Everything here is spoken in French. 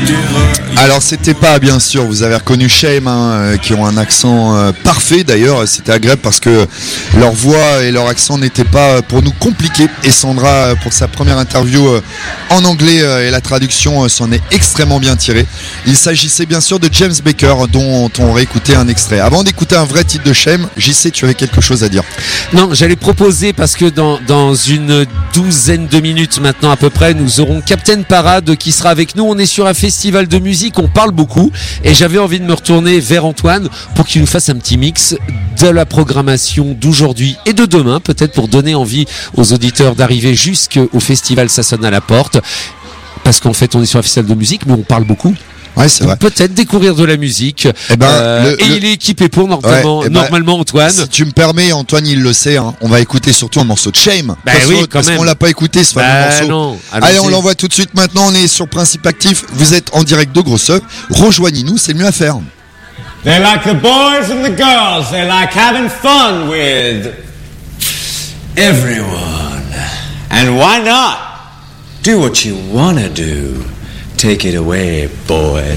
Alors c'était pas, bien sûr, vous avez reconnu Shame, qui ont un accent parfait d'ailleurs. C'était agréable parce que leur voix et leur accent n'étaient pas pour nous compliqués. Et Sandra, pour sa première interview en anglais et la traduction s'en est extrêmement bien tirée. Il s'agissait bien sûr de James Baker, dont on aurait écouté un extrait. Avant d'écouter un vrai titre de Shame, JC, tu avais quelque chose à dire? Non, j'allais proposer, parce que dans une douzaine de minutes maintenant à peu près, nous aurons Captain Parade qui sera avec nous. On est sur un festival de musique, on parle beaucoup, et j'avais envie de me retourner vers Antoine pour qu'il nous fasse un petit mix de la programmation d'aujourd'hui et de demain, peut-être pour donner envie aux auditeurs d'arriver jusqu'au festival Ça sonne à la porte, parce qu'en fait on est sur un festival de musique mais on parle beaucoup. Ouais, c'est vrai. Peut-être découvrir de la musique. Il est équipé pour normalement Antoine. Si tu me permets, Antoine, il le sait. On va écouter surtout un morceau de Shame. Parce qu'on l'a pas écouté, ce fameux morceau. Non, allez, on l'envoie tout de suite. Maintenant, on est sur Principe Actif. Vous êtes en direct de Grosse Œuvre. Rejoignez-nous, c'est le mieux à faire. They like the boys and the girls. They like having fun with everyone. And why not? Do what you wanna do. Take it away, boys.